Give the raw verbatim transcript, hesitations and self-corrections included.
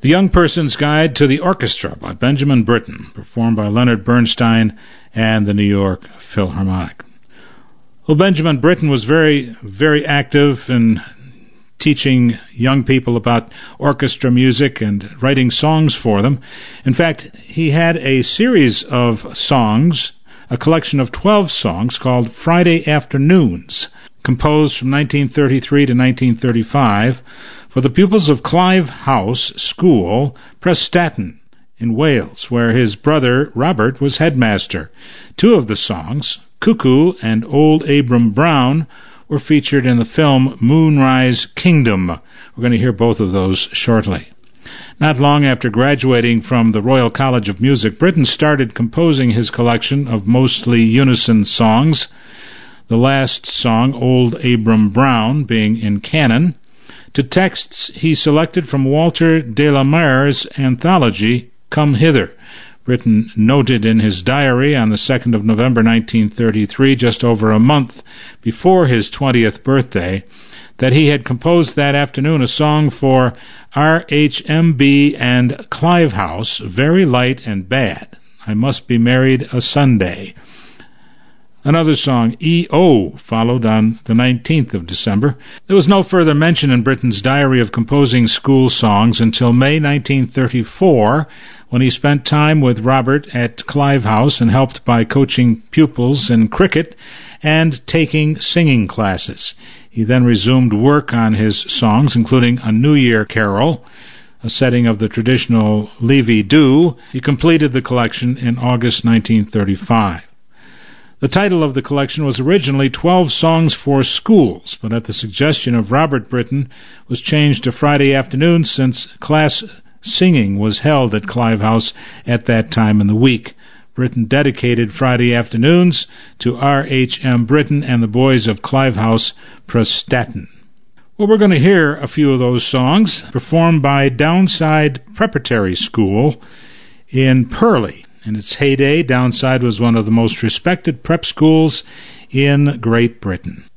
The Young Person's Guide to the Orchestra by Benjamin Britten, performed by Leonard Bernstein and the New York Philharmonic. Well, Benjamin Britten was very, very active in teaching young people about orchestra music and writing songs for them. In fact, he had a series of songs, a collection of twelve songs called Friday Afternoons, composed from nineteen thirty-three to nineteen thirty-five for the pupils of Clive House School, Prestatyn, in Wales, where his brother Robert was headmaster. Two of the songs, Cuckoo and Old Abram Brown, were featured in the film Moonrise Kingdom. We're going to hear both of those shortly. Not long after graduating from the Royal College of Music, Britten started composing his collection of mostly unison songs, the last song, Old Abram Brown, being in canon, to texts he selected from Walter de la Mare's anthology, Come Hither. Britten noted in his diary on the second of November nineteen thirty-three, just over a month before his twentieth birthday, that he had composed that afternoon a song for R H M B and Clive House, very light and bad. I Must Be Married a Sunday. Another song, E O, followed on the nineteenth of December. There was no further mention in Britten's diary of composing school songs until May nineteen thirty-four, when he spent time with Robert at Clive House and helped by coaching pupils in cricket and taking singing classes. He then resumed work on his songs, including A New Year Carol, a setting of the traditional Leavey Do. He completed the collection in August nineteen thirty-five. The title of the collection was originally Twelve Songs for Schools, but at the suggestion of Robert Britten was changed to Friday Afternoon since class singing was held at Clive House at that time in the week. Britten dedicated Friday Afternoons to R H M Britten and the boys of Clive House, Prestatyn. Well, we're going to hear a few of those songs performed by Downside Preparatory School in Purley. In its heyday, Downside was one of the most respected prep schools in Great Britain.